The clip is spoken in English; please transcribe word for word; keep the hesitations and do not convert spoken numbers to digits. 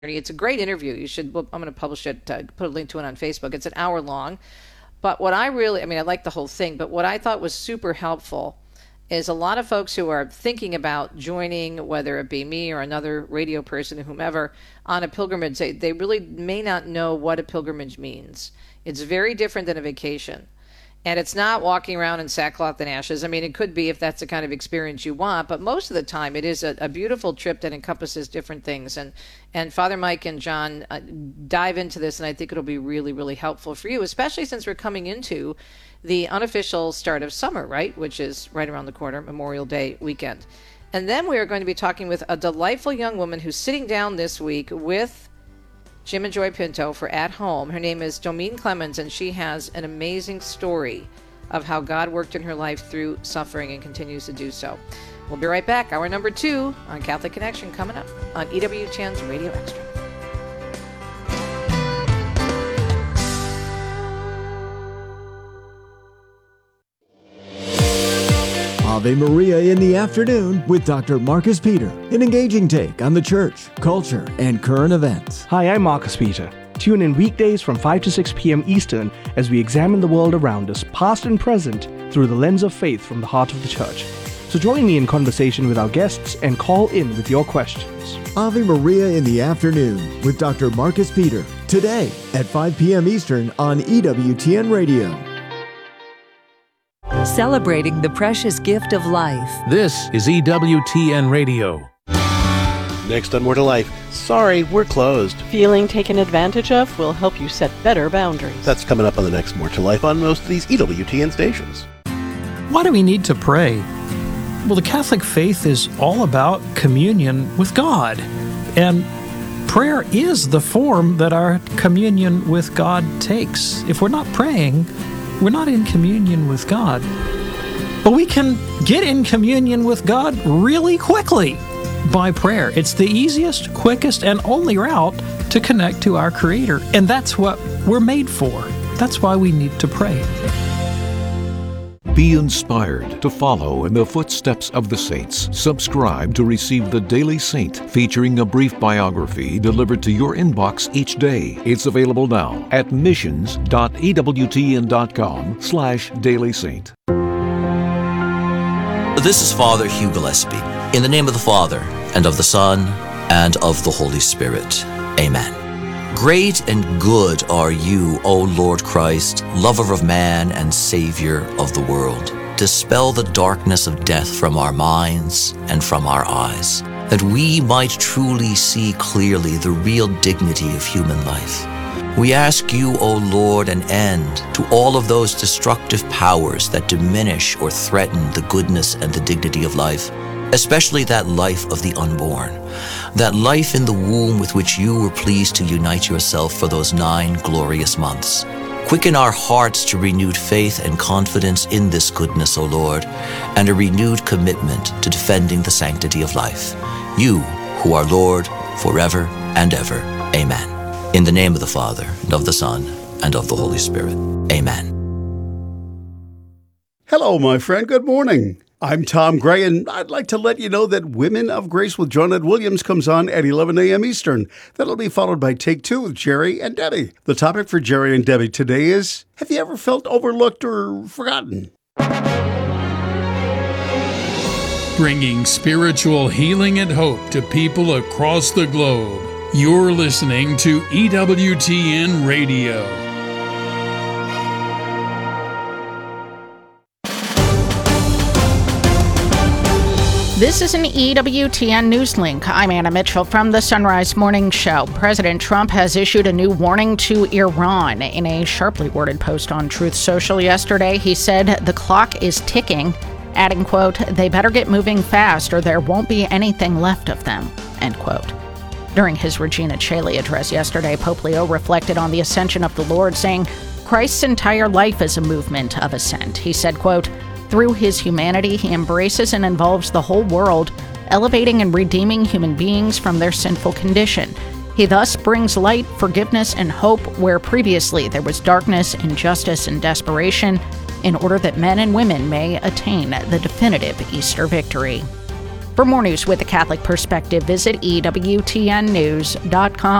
It's a great interview. You should. I'm going to publish it, uh, put a link to it on Facebook. It's an hour long. But what I really, I mean, I like the whole thing, but what I thought was super helpful is a lot of folks who are thinking about joining, whether it be me or another radio person or whomever, on a pilgrimage, they, they really may not know what a pilgrimage means. It's very different than a vacation. And it's not walking around in sackcloth and ashes. I mean, it could be if that's the kind of experience you want, but most of the time it is a, a beautiful trip that encompasses different things. And and Father Mike and John uh, dive into this, and I think it'll be really, really helpful for you, especially since we're coming into the unofficial start of summer, right, which is right around the corner, Memorial Day weekend. And then we are going to be talking with a delightful young woman who's sitting down this week with Jim and Joy Pinto for At Home. Her name is Domine Clemens, and she has an amazing story of how God worked in her life through suffering and continues to do so. We'll be right back. Hour number two on Catholic Connection coming up on E W T N's Radio Extra. Ave Maria in the afternoon with Doctor Marcus Peter, an engaging take on the church, culture, and current events. Hi, I'm Marcus Peter. Tune in weekdays from five to six p.m. Eastern as we examine the world around us, past and present, through the lens of faith from the heart of the church. So join me in conversation with our guests and call in with your questions. Ave Maria in the afternoon with Doctor Marcus Peter, today at five p.m. Eastern on E W T N Radio. Celebrating the precious gift of life. This is E W T N Radio. Next on More to Life, sorry, we're closed. Feeling taken advantage of will help you set better boundaries. That's coming up on the next More to Life on most of these E W T N stations. Why do we need to pray? Well, the Catholic faith is all about communion with God. And prayer is the form that our communion with God takes. If we're not praying, we're not in communion with God. But we can get in communion with God really quickly by prayer. It's the easiest, quickest, and only route to connect to our Creator. And that's what we're made for. That's why we need to pray. Be inspired to follow in the footsteps of the saints. Subscribe to receive the Daily Saint, featuring a brief biography delivered to your inbox each day. It's available now at missions dot e w t n dot com slash daily saint. This is Father Hugh Gillespie. In the name of the Father, and of the Son, and of the Holy Spirit. Amen. Great and good are you, O Lord Christ, lover of man and Savior of the world. Dispel the darkness of death from our minds and from our eyes, that we might truly see clearly the real dignity of human life. We ask you, O Lord, an end to all of those destructive powers that diminish or threaten the goodness and the dignity of life, especially that life of the unborn, that life in the womb with which you were pleased to unite yourself for those nine glorious months. Quicken our hearts to renewed faith and confidence in this goodness, O Lord, and a renewed commitment to defending the sanctity of life. You, who are Lord forever and ever. Amen. In the name of the Father, and of the Son, and of the Holy Spirit. Amen. Hello, my friend. Good morning. I'm Tom Gray, and I'd like to let you know that Women of Grace with Jonette Williams comes on at eleven a.m. Eastern. That'll be followed by Take Two with Jerry and Debbie. The topic for Jerry and Debbie today is, have you ever felt overlooked or forgotten? Bringing spiritual healing and hope to people across the globe. You're listening to E W T N Radio. This is an E W T N Newslink. I'm Anna Mitchell from the Sunrise Morning Show. President Trump has issued a new warning to Iran. In a sharply worded post on Truth Social yesterday, he said the clock is ticking, adding, quote, they better get moving fast or there won't be anything left of them, end quote. During his Regina Coeli address yesterday, Pope Leo reflected on the ascension of the Lord, saying, Christ's entire life is a movement of ascent. He said, quote, through his humanity, he embraces and involves the whole world, elevating and redeeming human beings from their sinful condition. He thus brings light, forgiveness, and hope where previously there was darkness, injustice, and desperation, in order that men and women may attain the definitive Easter victory. For more news with a Catholic perspective, visit E W T N news dot com.